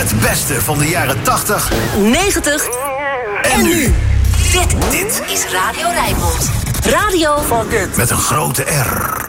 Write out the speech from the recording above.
Het beste van de jaren 80, 90 en nu. Dit is Radio Rijnmond. Radio Met een grote R.